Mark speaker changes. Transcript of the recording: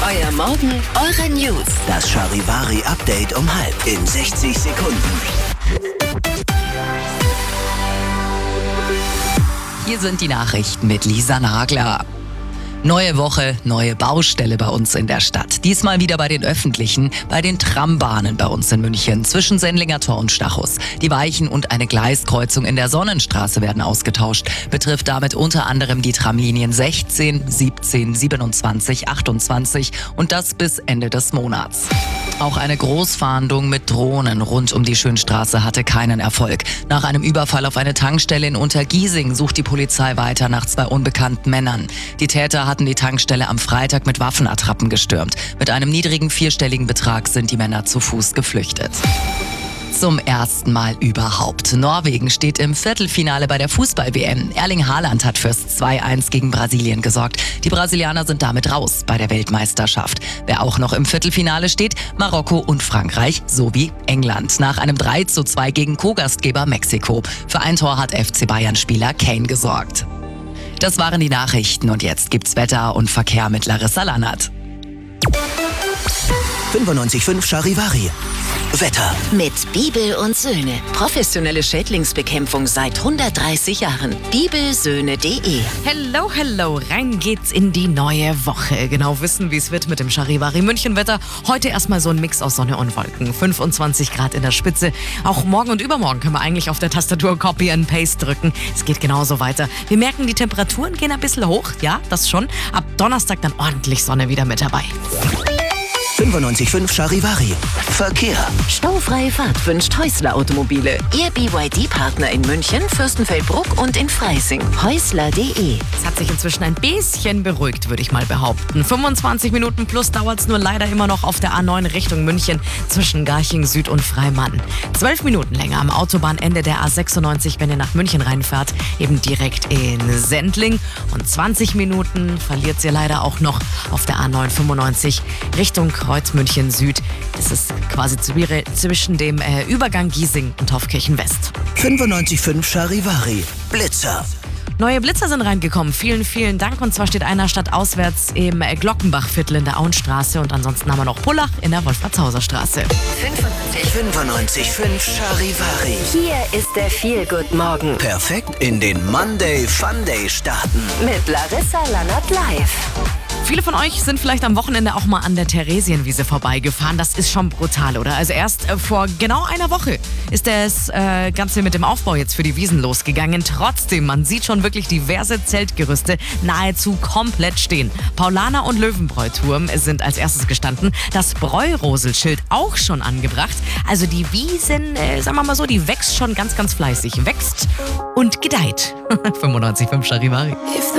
Speaker 1: Euer Morgen, eure News.
Speaker 2: Das Charivari-Update um 6:30 in 60 Sekunden.
Speaker 3: Hier sind die Nachrichten mit Lisa Nagler. Neue Woche, neue Baustelle bei uns in der Stadt. Diesmal wieder bei den Öffentlichen, bei den Trambahnen bei uns in München, zwischen Sendlinger Tor und Stachus. Die Weichen und eine Gleiskreuzung in der Sonnenstraße werden ausgetauscht. Betrifft damit unter anderem die Tramlinien 16, 17, 27, 28 und das bis Ende des Monats. Auch eine Großfahndung mit Drohnen rund um die Schönstraße hatte keinen Erfolg. Nach einem Überfall auf eine Tankstelle in Untergiesing sucht die Polizei weiter nach 2 unbekannten Männern. Die Täter hatten die Tankstelle am Freitag mit Waffenattrappen gestürmt. Mit einem niedrigen 4-stelligen Betrag sind die Männer zu Fuß geflüchtet. Zum ersten Mal überhaupt. Norwegen steht im Viertelfinale bei der Fußball-WM. Erling Haaland hat fürs 2:1 gegen Brasilien gesorgt. Die Brasilianer sind damit raus bei der Weltmeisterschaft. Wer auch noch im Viertelfinale steht, Marokko und Frankreich sowie England. Nach einem 3:2 gegen Co-Gastgeber Mexiko. Für ein Tor hat FC Bayern-Spieler Kane gesorgt. Das waren die Nachrichten und jetzt gibt's Wetter und Verkehr mit Larissa Lannert.
Speaker 2: 95.5 Charivari. Wetter.
Speaker 1: Mit Bibel und Söhne. Professionelle Schädlingsbekämpfung seit 130 Jahren. bibelsöhne.de.
Speaker 4: Hello, hello. Rein geht's in die neue Woche. Genau wissen, wie es wird mit dem Charivari München-Wetter. Heute erstmal so ein Mix aus Sonne und Wolken. 25 Grad in der Spitze. Auch morgen und übermorgen können wir eigentlich auf der Tastatur Copy and Paste drücken. Es geht genauso weiter. Wir merken, die Temperaturen gehen ein bisschen hoch. Ja, das schon. Ab Donnerstag dann ordentlich Sonne wieder mit dabei.
Speaker 2: 95.5 Charivari. Verkehr.
Speaker 1: Staufreie Fahrt wünscht Häusler Automobile. Ihr BYD-Partner in München, Fürstenfeldbruck und in Freising. Häusler.de.
Speaker 4: Es hat sich inzwischen ein bisschen beruhigt, würde ich mal behaupten. 25 Minuten plus dauert es nur leider immer noch auf der A9 Richtung München zwischen Garching Süd und Freimann. 12 Minuten länger am Autobahnende der A96, wenn ihr nach München reinfahrt, eben direkt in Sendling. Und 20 Minuten verliert ihr leider auch noch auf der A995 Richtung Kreuz München Süd. Das ist quasi zwischen dem Übergang Giesing und Taufkirchen West.
Speaker 2: 95.5 Charivari. Blitzer.
Speaker 4: Neue Blitzer sind reingekommen. Vielen, vielen Dank. Und zwar steht einer stadtauswärts im Glockenbachviertel in der Auenstraße. Und ansonsten haben wir noch Pullach in der Wolfratshauser-Straße.
Speaker 2: 95.5 Charivari.
Speaker 1: Hier ist der Feel-Good-Morgen.
Speaker 2: Perfekt in den Monday Fun Day starten.
Speaker 1: Mit Larissa Lannert live.
Speaker 4: Viele von euch sind vielleicht am Wochenende auch mal an der Theresienwiese vorbeigefahren. Das ist schon brutal, oder? Also erst vor genau einer Woche ist das Ganze mit dem Aufbau jetzt für die Wiesen losgegangen. Trotzdem, man sieht schon wirklich diverse Zeltgerüste nahezu komplett stehen. Paulaner und Löwenbräuturm sind als erstes gestanden. Das Bräuroselschild auch schon angebracht. Also die Wiesen, sagen wir mal so, die wächst schon ganz, ganz fleißig. Wächst und gedeiht. 95.5 Charivari.